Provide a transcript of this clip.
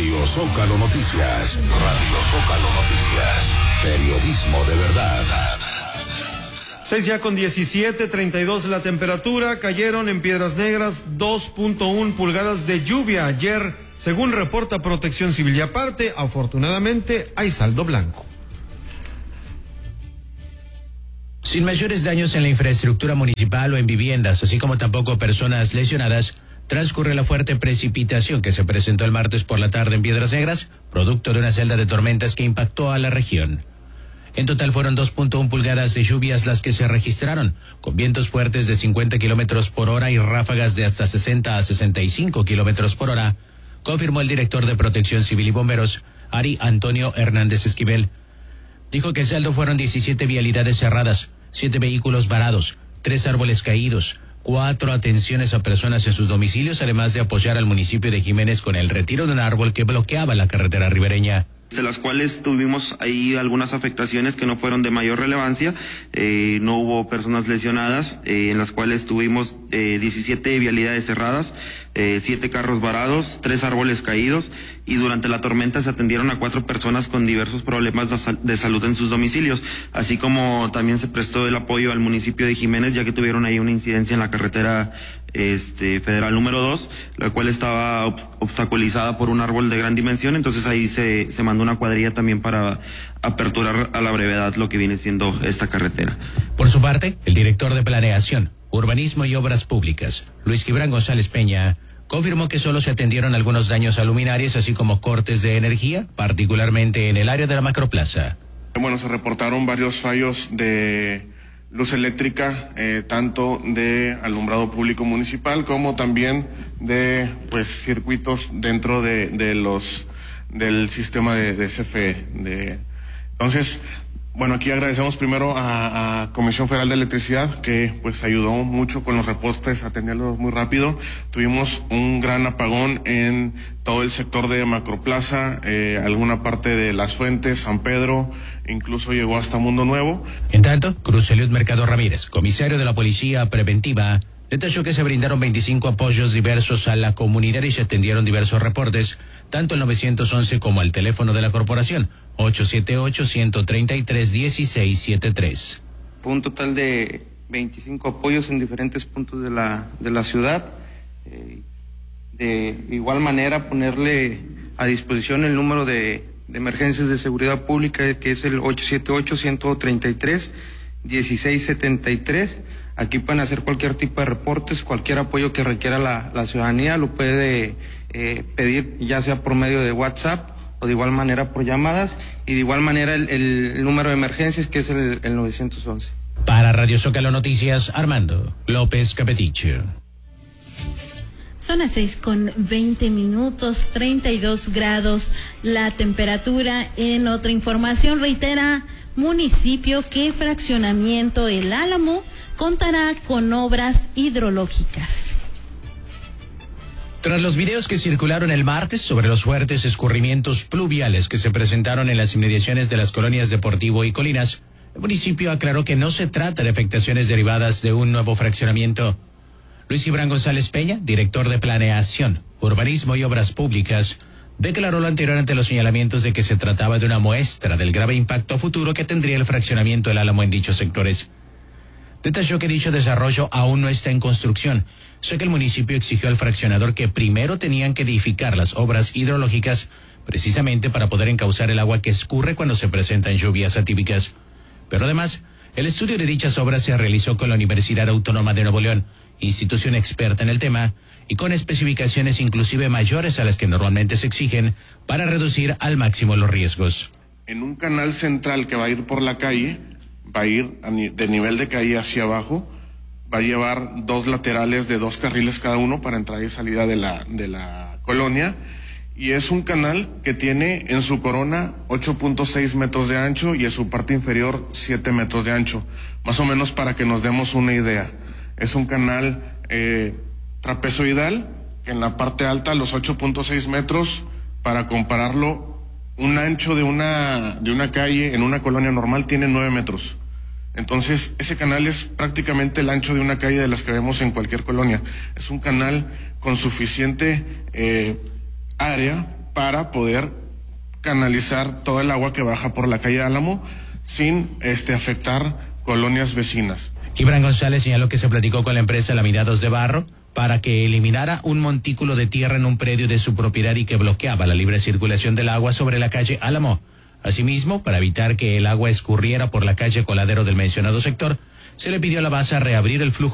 Radio Zócalo Noticias. Radio Zócalo Noticias. Periodismo de verdad. 6:17, 32 la temperatura. Cayeron en Piedras Negras 2.1 pulgadas de lluvia ayer, según reporta Protección Civil. Y aparte, afortunadamente, hay saldo blanco. Sin mayores daños en la infraestructura municipal o en viviendas, así como tampoco personas lesionadas, transcurre la fuerte precipitación que se presentó el martes por la tarde en Piedras Negras, producto de una celda de tormentas que impactó a la región. En total fueron 2.1 pulgadas de lluvias las que se registraron, con vientos fuertes de 50 kilómetros por hora y ráfagas de hasta 60 a 65 kilómetros por hora, confirmó el director de Protección Civil y Bomberos, Ari Antonio Hernández Esquivel. Dijo que el saldo fueron 17 vialidades cerradas, 7 vehículos varados, 3 árboles caídos, 4 atenciones a personas en sus domicilios, además de apoyar al municipio de Jiménez con el retiro de un árbol que bloqueaba la carretera ribereña. De las cuales tuvimos ahí algunas afectaciones que no fueron de mayor relevancia, no hubo personas lesionadas, en las cuales tuvimos 17 vialidades cerradas, 7 carros varados, 3 árboles caídos, y durante la tormenta se atendieron a 4 personas con diversos problemas de salud en sus domicilios, así como también se prestó el apoyo al municipio de Jiménez, ya que tuvieron ahí una incidencia en la carretera federal número 2, la cual estaba obstaculizada por un árbol de gran dimensión. Entonces ahí se mandó una cuadrilla también para aperturar a la brevedad lo que viene siendo esta carretera. Por su parte, el director de Planeación, Urbanismo y Obras Públicas, Luis Gibran González Peña, confirmó que solo se atendieron algunos daños a luminarias, así como cortes de energía, particularmente en el área de la Macroplaza. Bueno, se reportaron varios fallos de luz eléctrica, tanto de alumbrado público municipal como también de circuitos dentro del sistema de CFE. Entonces, bueno, aquí agradecemos primero a Comisión Federal de Electricidad, que ayudó mucho con los reportes, atenderlos muy rápido. Tuvimos un gran apagón en todo el sector de Macroplaza, alguna parte de Las Fuentes, San Pedro, incluso llegó hasta Mundo Nuevo. En tanto, Cruz Eliud Mercado Ramírez, comisario de la Policía Preventiva, detalló que se brindaron 25 apoyos diversos a la comunidad y se atendieron diversos reportes, tanto al 911 como al teléfono de la corporación, 878-133-1673. Un total de 25 apoyos en diferentes puntos de la ciudad. De igual manera, ponerle a disposición el número de emergencias de seguridad pública, que es el 878-133-1673. Aquí pueden hacer cualquier tipo de reportes, cualquier apoyo que requiera la ciudadanía, lo puede pedir ya sea por medio de WhatsApp o de igual manera por llamadas, y de igual manera el número de emergencias, que es el 911. Para Radio Zócalo Noticias, Armando López Capetiche. Son las 6:20, 32 grados la temperatura. En otra información, reitera municipio que fraccionamiento El Álamo contará con obras hidrológicas. Tras los videos que circularon el martes sobre los fuertes escurrimientos pluviales que se presentaron en las inmediaciones de las colonias Deportivo y Colinas, el municipio aclaró que no se trata de afectaciones derivadas de un nuevo fraccionamiento. Luis Gibran González Peña, director de Planeación, Urbanismo y Obras Públicas, declaró lo anterior ante los señalamientos de que se trataba de una muestra del grave impacto futuro que tendría el fraccionamiento El Álamo en dichos sectores. Detalló que dicho desarrollo aún no está en construcción, ya que el municipio exigió al fraccionador que primero tenían que edificar las obras hidrológicas, precisamente para poder encauzar el agua que escurre cuando se presentan lluvias atípicas. Pero además, el estudio de dichas obras se realizó con la Universidad Autónoma de Nuevo León, institución experta en el tema, y con especificaciones inclusive mayores a las que normalmente se exigen para reducir al máximo los riesgos. En un canal central que va a ir por la calle, va a ir de nivel de calle hacia abajo, va a llevar 2 laterales de 2 carriles cada uno para entrada y salida de la colonia, y es un canal que tiene en su corona 8.6 metros de ancho y en su parte inferior 7 metros de ancho, más o menos para que nos demos una idea. Es un canal trapezoidal, en la parte alta los 8.6 metros, para compararlo, un ancho de una calle en una colonia normal tiene 9 metros. Entonces, ese canal es prácticamente el ancho de una calle de las que vemos en cualquier colonia. Es un canal con suficiente área para poder canalizar todo el agua que baja por la calle Álamo sin afectar colonias vecinas. Gibran González señaló que se platicó con la empresa Laminados de Barro para que eliminara un montículo de tierra en un predio de su propiedad y que bloqueaba la libre circulación del agua sobre la calle Álamo. Asimismo, para evitar que el agua escurriera por la calle Coladero del mencionado sector, se le pidió a la base reabrir el flujo